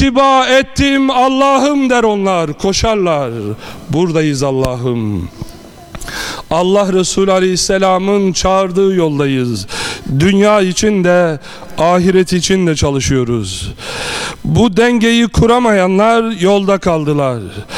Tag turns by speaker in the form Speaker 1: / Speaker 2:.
Speaker 1: İttiba ettim Allah'ım der onlar, koşarlar. Buradayız Allah'ım. Allah Resulü Aleyhisselam'ın çağırdığı yoldayız. Dünya için de ahiret için de çalışıyoruz. Bu dengeyi kuramayanlar yolda kaldılar.